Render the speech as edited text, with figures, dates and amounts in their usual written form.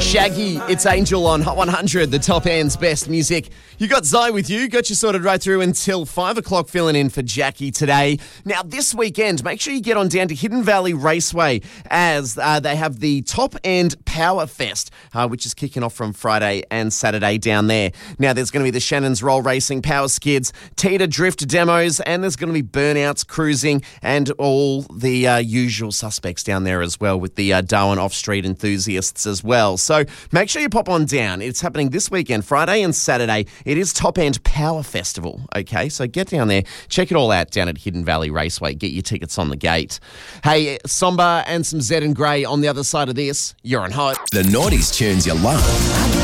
Shaggy, it's Angel on Hot 100, the top end's best music. You got Zai with you, got you sorted right through until 5 o'clock, filling in for Jackie today. Now, this weekend, make sure you get on down to Hidden Valley Raceway as they have the Top End Power Fest, which is kicking off from Friday and Saturday down there. Now, there's going to be the Shannon's Roll Racing, Power Skids, Teeter Drift demos, and there's going to be burnouts, cruising, and all the usual suspects down there as well with the Darwin off-street enthusiasts as well. So make sure you pop on down. It's happening this weekend, Friday and Saturday. It is Top End Power Festival, okay? So get down there, check it all out down at Hidden Valley Raceway. Get your tickets on the gate. Hey, Somber and some Zed and Grey on the other side of this. You're on Hot. The 90s tunes you love.